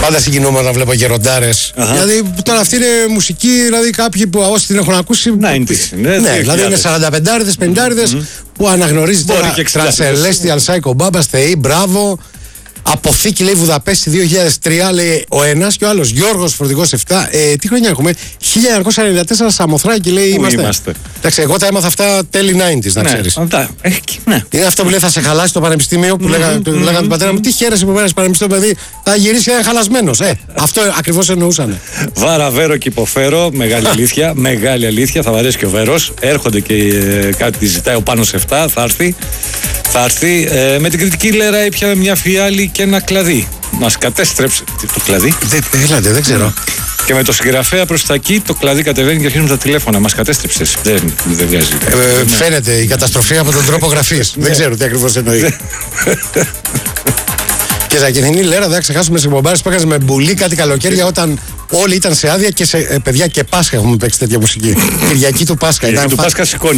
Πάντα συγκινούμαι όταν βλέπω γεροντάρες. Δηλαδή τώρα αυτή είναι μουσική, δηλαδή κάποιοι που όσοι την έχουν ακούσει. Ναι, δηλαδή είναι 45άριδες, 50άριδες που αναγνωρίζει τώρα Transcelestial Psycho Babas, Θεή, μπράβο. Αποθήκη λέει Βουδαπέστη 2003, λέει ο ένας και ο άλλος Γιώργος Φορτηγός 7. Τι χρονιά έχουμε? 1994 Σαμοθράκη λέει είμαστε. Εντάξει, εγώ τα έμαθα αυτά τέλη 90s, να ξέρεις. Ναι. Είναι αυτό που λέει θα σε χαλάσει το πανεπιστήμιο που λέγανε τον πατέρα μου. Τι χαίρεσαι που πέρασε πανεπιστήμιο, παιδί, θα γυρίσει χαλασμένος. Αυτό ακριβώς εννοούσαν. Βάρα, Βέρο και υποφέρω. Μεγάλη αλήθεια. Μεγάλη αλήθεια. Θα β' αρέσει και ο Βέρος. Έρχονται και κάτι ζητάει ο Πάνος 7. Θα έρθει. Με την κριτική λέρα έπιαμε μια φιάλη και ένα κλαδί. Μας κατέστρεψε. Το κλαδί. Δεν ξέρω. Και με το συγγραφέα προς τα εκεί το κλαδί κατεβαίνει και αρχίζουν τα τηλέφωνα. Μας κατέστρεψες. Δεν βγάζει. Φαίνεται η καταστροφή από τον τρόπο γραφής. Δεν ξέρω τι ακριβώς εννοεί. Και στα Κινηνή λέρα δεν ξεχάσουμε σε μπομπάρες που έκανε με μπουλί κάτι καλοκαίρια όταν όλοι ήταν σε άδεια και σε παιδιά και Πάσχα έχουμε παίξει τέτοια μουσική. Κυριακή του Πάσχα. Του Πάσχα σηκώνει.